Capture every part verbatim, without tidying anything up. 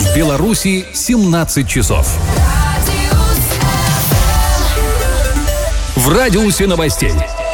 В Беларуси семнадцать часов. В радиусе новостей.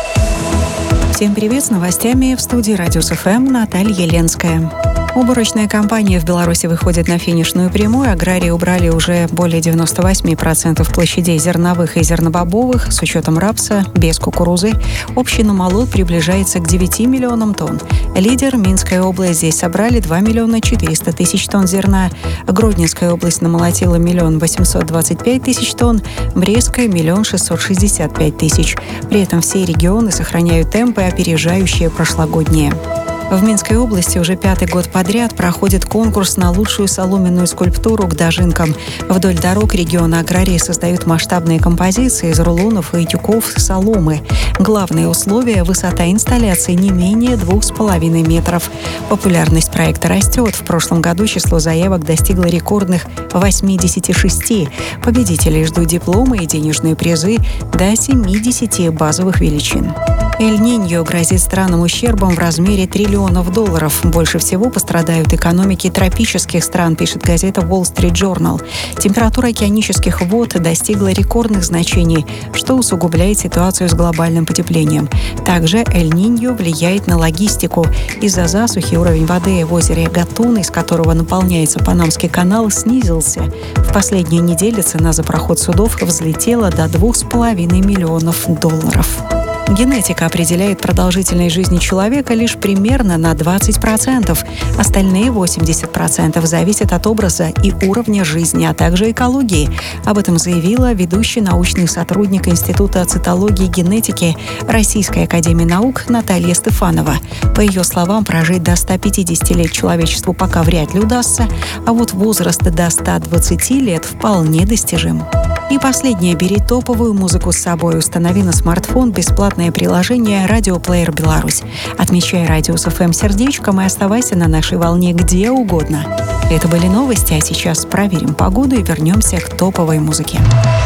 Всем привет, с новостями в студии Радиус ФМ Наталья Ленская. Уборочная кампания в Беларуси выходит на финишную прямую. Аграрии убрали уже более девяносто восемь процентов площадей зерновых и зернобобовых с учетом рапса, без кукурузы. Общий намолот приближается к девяти миллионам тонн. Лидер — Минская область. Здесь собрали два миллиона четыреста тысяч тонн зерна. Гродненская область намолотила миллион восемьсот двадцать пять тысяч тонн. Брестская — миллион шестьсот шестьдесят пять тысяч. При этом все регионы сохраняют темпы, опережающие прошлогодние. В Минской области уже пятый год подряд проходит конкурс на лучшую соломенную скульптуру к дожинкам. Вдоль дорог региона аграрии создают масштабные композиции из рулонов и тюков соломы. Главное условие – высота инсталляции не менее двух с половиной метров. Популярность проекта растет. В прошлом году число заявок достигло рекордных восьмидесяти шести. Победителей ждут дипломы и денежные призы до семидесяти базовых величин. Эль-Ниньо грозит странам ущербом в размере триллионов долларов. Больше всего пострадают экономики тропических стран, пишет газета Wall Street Journal. Температура океанических вод достигла рекордных значений, что усугубляет ситуацию с глобальным потеплением. Также Эль-Ниньо влияет на логистику. Из-за засухи уровень воды в озере Гатун, из которого наполняется Панамский канал, снизился. В последнюю неделю цена за проход судов взлетела до двух с половиной миллионов долларов. Генетика определяет продолжительность жизни человека лишь примерно на двадцать процентов. Остальные восемьдесят процентов зависят от образа и уровня жизни, а также экологии. Об этом заявила ведущий научный сотрудник Института цитологии и генетики Российской академии наук Наталья Стефанова. По ее словам, прожить до ста пятидесяти лет человечеству пока вряд ли удастся, а вот возраст до ста двадцати лет вполне достижим. И последнее. Бери топовую музыку с собой. Установи на смартфон бесплатное приложение «Радиоплеер Беларусь». Отмечай Радиус ФМ сердечком и оставайся на нашей волне где угодно. Это были новости, а сейчас проверим погоду и вернемся к топовой музыке.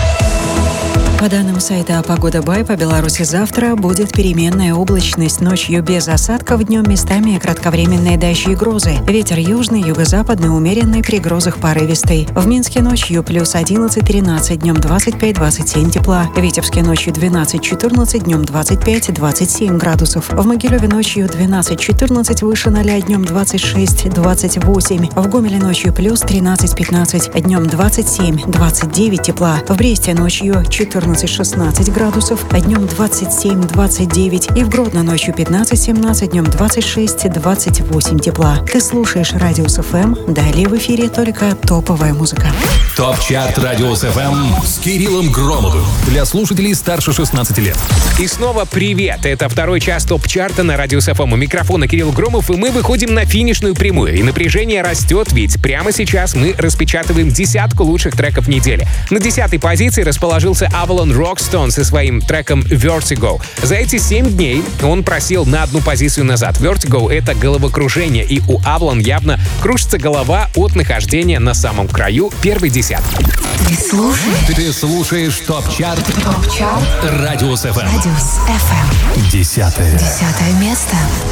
По данным сайта «Погода Бай», по Беларуси завтра будет переменная облачность. Ночью без осадков, днем местами кратковременные дожди и грозы. Ветер южный, юго-западный, умеренный, при грозах порывистый. В Минске ночью плюс одиннадцать-тринадцать, днем двадцать пять - двадцать семь тепла. В Витебске ночью двенадцать-четырнадцать, днем двадцать пять - двадцать семь градусов. В Могилеве ночью двенадцать-четырнадцать, выше ноля, днем двадцать шесть - двадцать восемь. В Гомеле ночью плюс тринадцать-пятнадцать, днем двадцать семь - двадцать девять тепла. В Бресте ночью четырнадцать-шестнадцать градусов, а днем двадцать семь - двадцать девять. И в Гродно ночью пятнадцать-семнадцать, днем двадцать шесть - двадцать восемь тепла. Ты слушаешь Радиус ФМ. Далее в эфире только топовая музыка. ТОП-чарт Радиус ФМ с Кириллом Громовым. Для слушателей старше шестнадцати лет. И снова привет! Это второй час ТОП-чарта на Радиус ФМ. У микрофона Кирилл Громов, и мы выходим на финишную прямую. И напряжение растет, ведь прямо сейчас мы распечатываем десятку лучших треков недели. На десятой позиции расположился Avalon Rockstone со своим треком Vertigo. За эти семь дней он просел на одну позицию назад. Vertigo — это головокружение, и у Avalon явно кружится голова от нахождения на самом краю первой десятки. Ты слушаешь? Ты слушаешь ТОП-чарт ТОП-чарт Радиус ФМ. Радиус ФМ. Десятое. Десятое место.